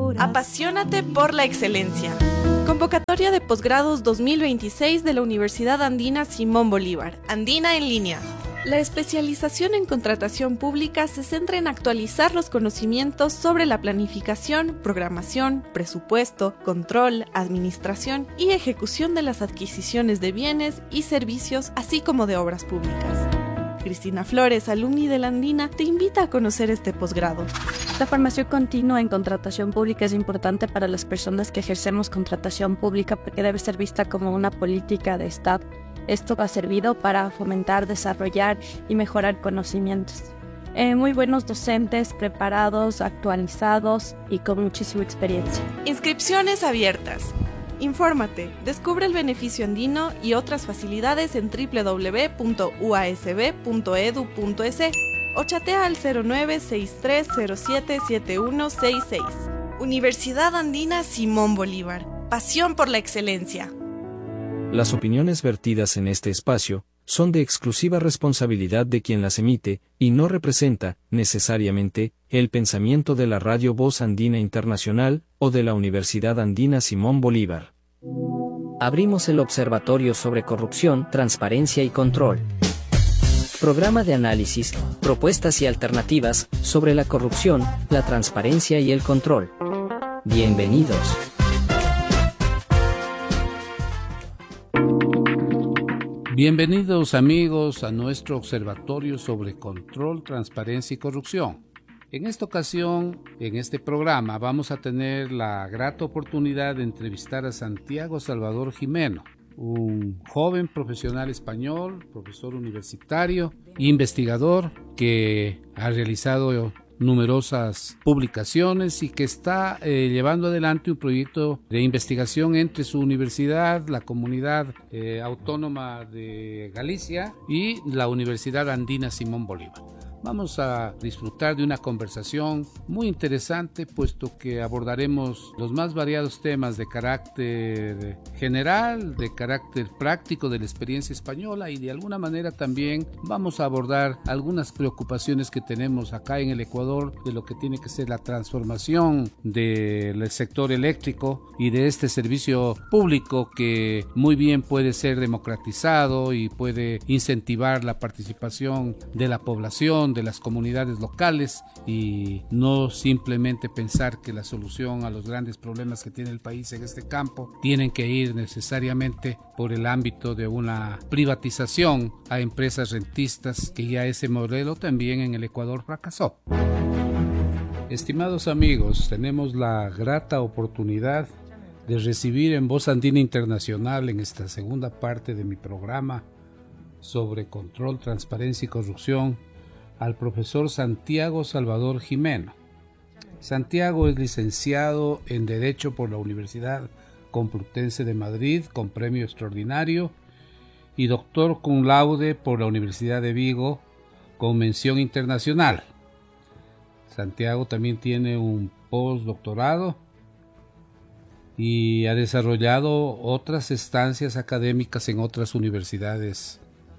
Apasionate por la excelencia. Convocatoria de posgrados 2026 de la Universidad Andina Simón Bolívar. Andina en línea. La especialización en contratación pública se centra en actualizar los conocimientos sobre la planificación, programación, presupuesto, control, administración y ejecución de las adquisiciones de bienes y servicios, así como de obras públicas. Cristina Flores, alumni de la Andina, te invita a conocer este posgrado. La formación continua en contratación pública es importante para las personas que ejercemos contratación pública porque debe ser vista como una política de Estado. Esto ha servido para fomentar, desarrollar y mejorar conocimientos. Muy buenos docentes, preparados, actualizados y con muchísima experiencia. Inscripciones abiertas. Infórmate, descubre el beneficio andino y otras facilidades en www.uasb.edu.es o chatea al 0963077166. Universidad Andina Simón Bolívar. Pasión por la excelencia. Las opiniones vertidas en este espacio son de exclusiva responsabilidad de quien las emite y no representa, necesariamente, el pensamiento de la Radio Voz Andina Internacional o de la Universidad Andina Simón Bolívar. Abrimos el Observatorio sobre Corrupción, Transparencia y Control. Programa de análisis, propuestas y alternativas sobre la corrupción, la transparencia y el control. Bienvenidos. Bienvenidos amigos a nuestro Observatorio sobre Control, Transparencia y Corrupción. En esta ocasión, en este programa, vamos a tener la grata oportunidad de entrevistar a Santiago Salvador Gimeno, un joven profesional español, profesor universitario e investigador que ha realizado numerosas publicaciones y que está llevando adelante un proyecto de investigación entre su universidad, la Comunidad Autónoma de Galicia y la Universidad Andina Simón Bolívar. Vamos a disfrutar de una conversación muy interesante, puesto que abordaremos los más variados temas de carácter general, de carácter práctico de la experiencia española, y de alguna manera también vamos a abordar algunas preocupaciones que tenemos acá en el Ecuador de lo que tiene que ser la transformación del sector eléctrico y de este servicio público que muy bien puede ser democratizado y puede incentivar la participación de la población, de las comunidades locales, y no simplemente pensar que la solución a los grandes problemas que tiene el país en este campo tienen que ir necesariamente por el ámbito de una privatización a empresas rentistas, que ya ese modelo también en el Ecuador fracasó. Estimados amigos, tenemos la grata oportunidad de recibir en Voz Andina Internacional, en esta segunda parte de mi programa sobre control, transparencia y corrupción, al profesor Santiago Salvador Gimeno. Santiago es licenciado en Derecho por la Universidad Complutense de Madrid con premio extraordinario y doctor cum laude por la Universidad de Vigo con mención internacional. Santiago también tiene un postdoctorado y ha desarrollado otras estancias académicas en otras universidades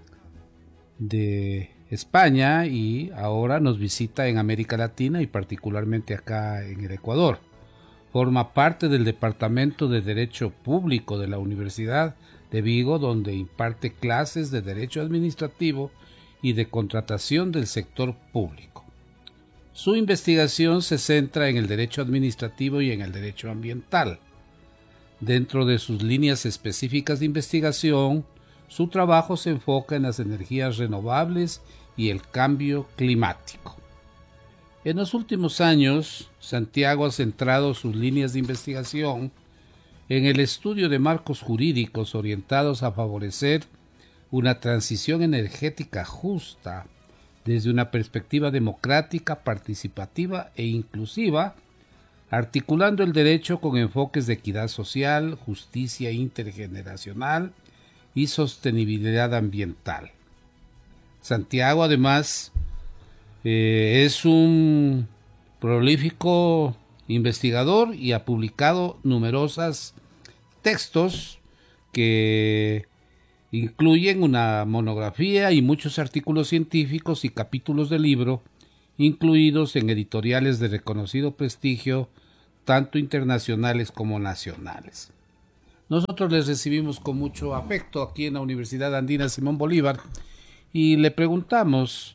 de España, y ahora nos visita en América Latina y particularmente acá en el Ecuador. Forma parte del Departamento de Derecho Público de la Universidad de Vigo, donde imparte clases de Derecho Administrativo y de Contratación del Sector Público. Su investigación se centra en el Derecho Administrativo y en el Derecho Ambiental. Dentro de sus líneas específicas de investigación, su trabajo se enfoca en las energías renovables y el cambio climático. En los últimos años, Santiago ha centrado sus líneas de investigación en el estudio de marcos jurídicos orientados a favorecer una transición energética justa desde una perspectiva democrática, participativa e inclusiva, articulando el derecho con enfoques de equidad social, justicia intergeneracional y sostenibilidad ambiental. Santiago además es un prolífico investigador y ha publicado numerosos textos que incluyen una monografía y muchos artículos científicos y capítulos de libro, incluidos en editoriales de reconocido prestigio tanto internacionales como nacionales. Nosotros les recibimos con mucho afecto aquí en la Universidad Andina Simón Bolívar y le preguntamos,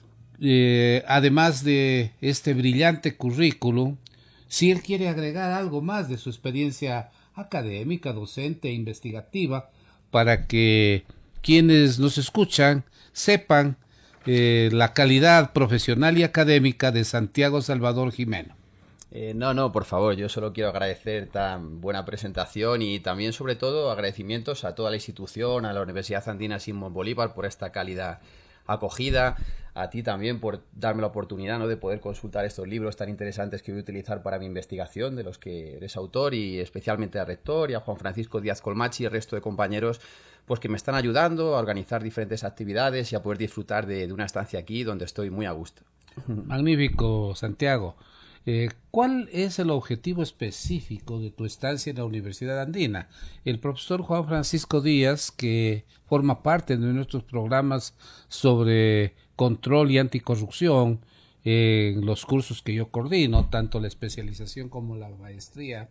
además de este brillante currículum, si él quiere agregar algo más de su experiencia académica, docente e investigativa para que quienes nos escuchan sepan la calidad profesional y académica de Santiago Salvador Gimeno. No, por favor, yo solo quiero agradecer tan buena presentación y también, sobre todo, agradecimientos a toda la institución, a la Universidad Andina Simón Bolívar por esta cálida acogida, a ti también por darme la oportunidad, ¿no?, de poder consultar estos libros tan interesantes que voy a utilizar para mi investigación, de los que eres autor, y especialmente al rector y a Juan Francisco Díaz Colmachi y el resto de compañeros pues que me están ayudando a organizar diferentes actividades y a poder disfrutar de una estancia aquí donde estoy muy a gusto. Magnífico, Santiago. ¿Cuál es el objetivo específico de tu estancia en la Universidad Andina? El profesor Juan Francisco Díaz, que forma parte de nuestros programas sobre control y anticorrupción en los cursos que yo coordino, tanto la especialización como la maestría,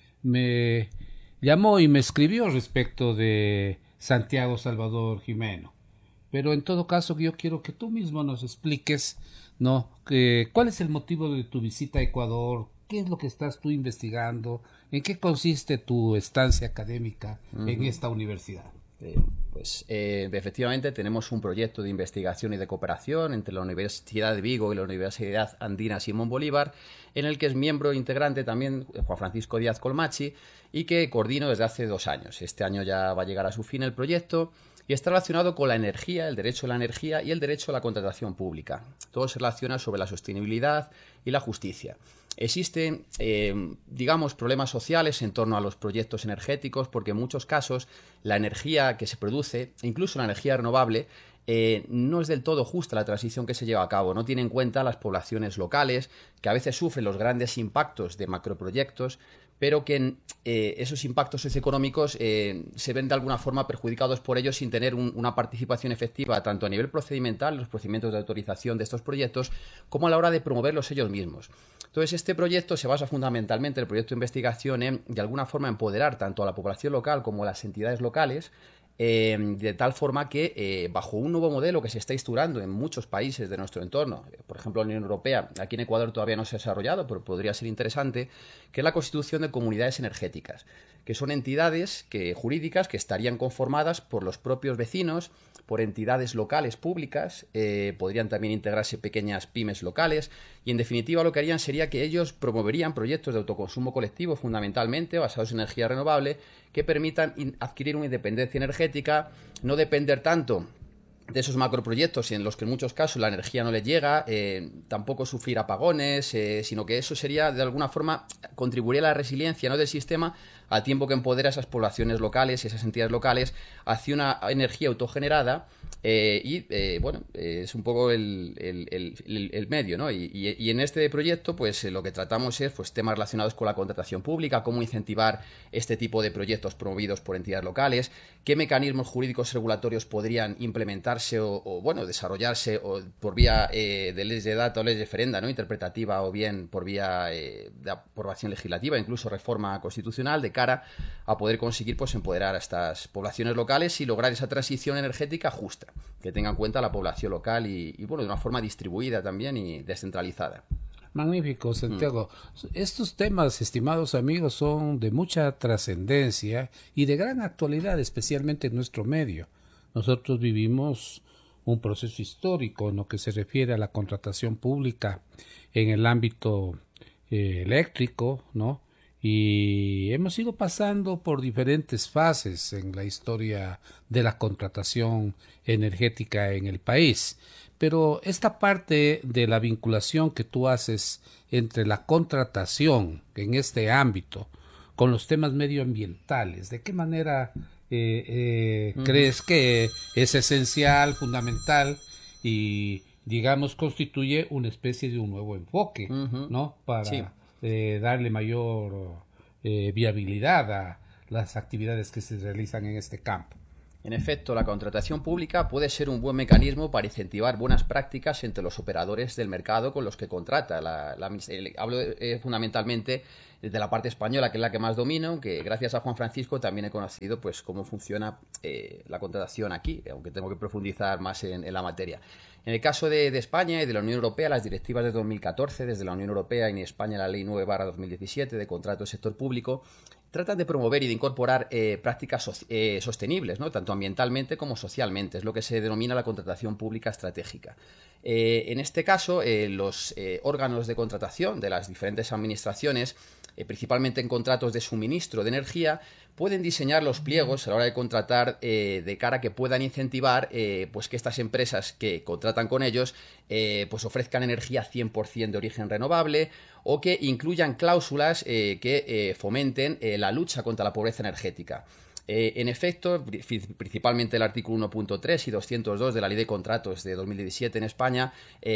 me llamó y me escribió respecto de Santiago Salvador Gimeno. Pero en todo caso yo quiero que tú mismo nos expliques, ¿no?, ¿cuál es el motivo de tu visita a Ecuador? ¿Qué es lo que estás tú investigando? ¿En qué consiste tu estancia académica en esta universidad? Efectivamente tenemos un proyecto de investigación y de cooperación entre la Universidad de Vigo y la Universidad Andina Simón Bolívar, en el que es miembro integrante también Juan Francisco Díaz Colmachi y que coordino desde hace 2 años. Este año ya va a llegar a su fin el proyecto y está relacionado con la energía, el derecho a la energía y el derecho a la contratación pública. Todo se relaciona sobre la sostenibilidad y la justicia. Existen, problemas sociales en torno a los proyectos energéticos porque en muchos casos la energía que se produce, incluso la energía renovable, no es del todo justa la transición que se lleva a cabo. No tiene en cuenta las poblaciones locales que a veces sufren los grandes impactos de macroproyectos, pero que esos impactos socioeconómicos se ven de alguna forma perjudicados por ellos sin tener una participación efectiva tanto a nivel procedimental, en los procedimientos de autorización de estos proyectos, como a la hora de promoverlos ellos mismos. Entonces, este proyecto se basa fundamentalmente, el proyecto de investigación, en, de alguna forma, empoderar tanto a la población local como a las entidades locales, de tal forma que bajo un nuevo modelo que se está instaurando en muchos países de nuestro entorno, por ejemplo la Unión Europea, aquí en Ecuador todavía no se ha desarrollado, pero podría ser interesante, que es la constitución de comunidades energéticas, que son entidades jurídicas que estarían conformadas por los propios vecinos, por entidades locales públicas, podrían también integrarse pequeñas pymes locales y en definitiva lo que harían sería que ellos promoverían proyectos de autoconsumo colectivo fundamentalmente basados en energía renovable que permitan adquirir una independencia energética, no depender tanto de esos macroproyectos en los que en muchos casos la energía no les llega, tampoco sufrir apagones, sino que eso sería de alguna forma contribuiría a la resiliencia, ¿no?, del sistema, al tiempo que empodera a esas poblaciones locales y esas entidades locales hacia una energía autogenerada es un poco el medio, ¿no? Y en este proyecto pues lo que tratamos es pues temas relacionados con la contratación pública, cómo incentivar este tipo de proyectos promovidos por entidades locales, qué mecanismos jurídicos regulatorios podrían implementarse o desarrollarse por vía de leyes de data o leyes de referenda, ¿no?, interpretativa, o bien por vía de aprobación legislativa, incluso reforma constitucional, de cara a poder conseguir pues empoderar a estas poblaciones locales y lograr esa transición energética justa, que tenga en cuenta la población local y de una forma distribuida también y descentralizada. Magnífico, Santiago. Estos temas, estimados amigos, son de mucha trascendencia y de gran actualidad, especialmente en nuestro medio. Nosotros vivimos un proceso histórico en lo que se refiere a la contratación pública en el ámbito eléctrico, ¿no? Y hemos ido pasando por diferentes fases en la historia de la contratación energética en el país. Pero esta parte de la vinculación que tú haces entre la contratación en este ámbito con los temas medioambientales, ¿de qué manera crees que es esencial, fundamental y, digamos, constituye una especie de un nuevo enfoque, ¿no?, para darle mayor viabilidad a las actividades que se realizan en este campo? En efecto, la contratación pública puede ser un buen mecanismo para incentivar buenas prácticas entre los operadores del mercado con los que contrata. Hablo fundamentalmente de la parte española, que es la que más domino, aunque gracias a Juan Francisco también he conocido pues cómo funciona la contratación aquí, aunque tengo que profundizar más en la materia. En el caso de España y de la Unión Europea, las directivas de 2014, desde la Unión Europea y en España la Ley 9/2017 de contrato del sector público, tratan de promover y de incorporar prácticas sostenibles, ¿no? Tanto ambientalmente como socialmente. Es lo que se denomina la contratación pública estratégica. En este caso, los órganos de contratación de las diferentes administraciones, principalmente en contratos de suministro de energía, pueden diseñar los pliegos a la hora de contratar de cara a que puedan incentivar pues que estas empresas que contratan con ellos pues ofrezcan energía 100% de origen renovable o que incluyan cláusulas que fomenten la lucha contra la pobreza energética. En efecto, principalmente el artículo 1.3 y 202 de la Ley de Contratos de 2017 en España,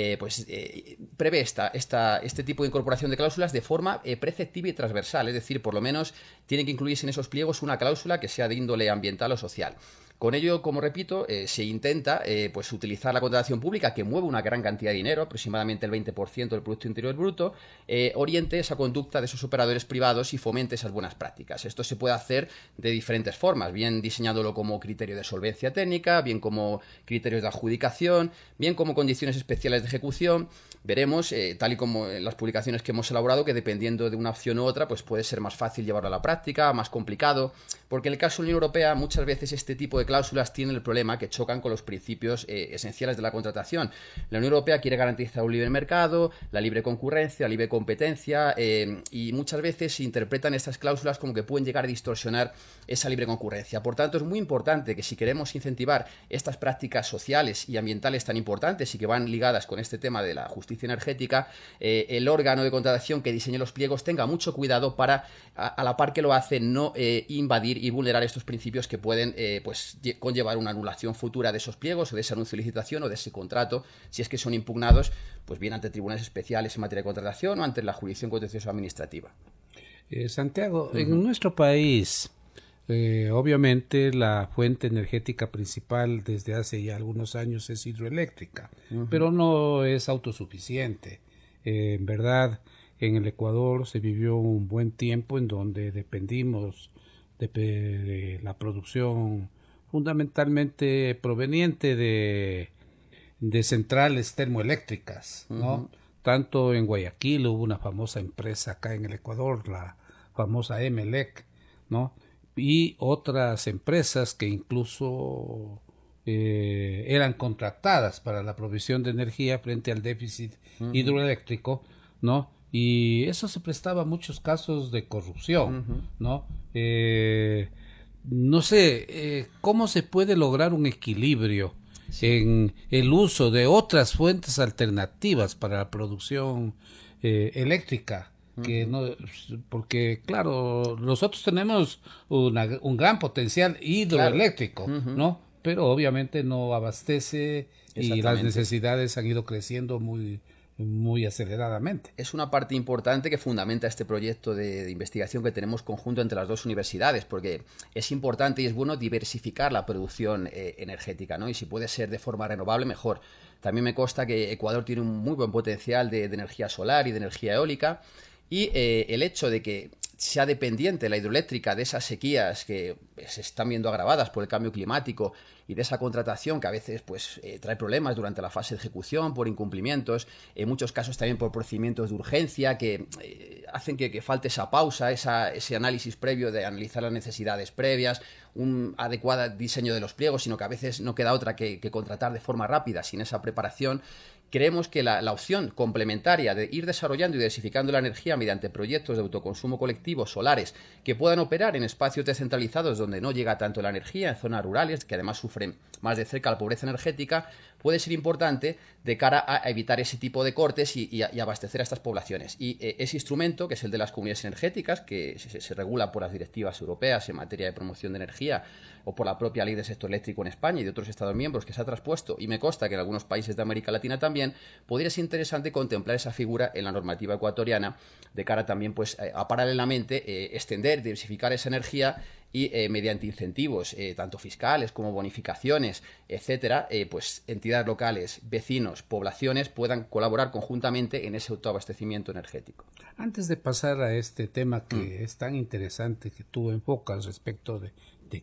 prevé este tipo de incorporación de cláusulas de forma preceptiva y transversal, es decir, por lo menos tiene que incluirse en esos pliegos una cláusula que sea de índole ambiental o social. Con ello, como repito, se intenta pues utilizar la contratación pública, que mueve una gran cantidad de dinero, aproximadamente el 20% del Producto Interior Bruto, oriente esa conducta de esos operadores privados y fomente esas buenas prácticas. Esto se puede hacer de diferentes formas, bien diseñándolo como criterio de solvencia técnica, bien como criterios de adjudicación, bien como condiciones especiales de ejecución. Veremos, tal y como en las publicaciones que hemos elaborado, que dependiendo de una opción u otra, pues puede ser más fácil llevarlo a la práctica, más complicado, porque en el caso de la Unión Europea muchas veces este tipo de cláusulas tienen el problema que chocan con los principios esenciales de la contratación. La Unión Europea quiere garantizar un libre mercado, la libre concurrencia, la libre competencia, y muchas veces se interpretan estas cláusulas como que pueden llegar a distorsionar esa libre concurrencia. Por tanto, es muy importante que si queremos incentivar estas prácticas sociales y ambientales tan importantes y que van ligadas con este tema de la justicia energética, el órgano de contratación que diseñe los pliegos tenga mucho cuidado para, a la par que lo hace, no invadir y vulnerar estos principios que pueden pues conllevar una anulación futura de esos pliegos o de ese anuncio de licitación o de ese contrato, si es que son impugnados, pues bien ante tribunales especiales en materia de contratación o ante la jurisdicción contencioso administrativa. Santiago, en nuestro país, obviamente la fuente energética principal desde hace ya algunos años es hidroeléctrica, pero no es autosuficiente. En verdad, en el Ecuador se vivió un buen tiempo en donde dependimos de la producción fundamentalmente proveniente de centrales termoeléctricas, ¿no? Tanto en Guayaquil hubo una famosa empresa acá en el Ecuador, la famosa Emelec, ¿no? Y otras empresas que incluso eran contratadas para la provisión de energía frente al déficit hidroeléctrico, ¿no? Y eso se prestaba a muchos casos de corrupción, ¿no? No sé, ¿cómo se puede lograr un equilibrio en el uso de otras fuentes alternativas para la producción eléctrica? Que no, porque claro, nosotros tenemos un gran potencial hidroeléctrico, ¿no? Pero obviamente no abastece y las necesidades han ido creciendo muy aceleradamente. Es una parte importante que fundamenta este proyecto de investigación que tenemos conjunto entre las dos universidades, porque es importante y es bueno diversificar la producción energética, ¿no? Y si puede ser de forma renovable, mejor. También me consta que Ecuador tiene un muy buen potencial de energía solar y de energía eólica, y el hecho de que sea dependiente la hidroeléctrica de esas sequías que se están viendo agravadas por el cambio climático y de esa contratación que a veces pues trae problemas durante la fase de ejecución por incumplimientos, en muchos casos también por procedimientos de urgencia que hacen que falte esa pausa, ese análisis previo de analizar las necesidades previas, un adecuado diseño de los pliegos, sino que a veces no queda otra que contratar de forma rápida sin esa preparación. Creemos que la opción complementaria de ir desarrollando y diversificando la energía mediante proyectos de autoconsumo colectivo solares que puedan operar en espacios descentralizados donde no llega tanto la energía, en zonas rurales que además sufren más de cerca la pobreza energética, puede ser importante de cara a evitar ese tipo de cortes y abastecer a estas poblaciones. Y ese instrumento, que es el de las comunidades energéticas, que se regula por las directivas europeas en materia de promoción de energía o por la propia ley del sector eléctrico en España y de otros Estados miembros que se ha traspuesto, y me consta que en algunos países de América Latina también, podría ser interesante contemplar esa figura en la normativa ecuatoriana de cara también pues a paralelamente extender, diversificar esa energía y mediante incentivos, tanto fiscales como bonificaciones, etcétera, pues entidades locales, vecinos, poblaciones puedan colaborar conjuntamente en ese autoabastecimiento energético. Antes de pasar a este tema que es tan interesante que tú enfocas respecto de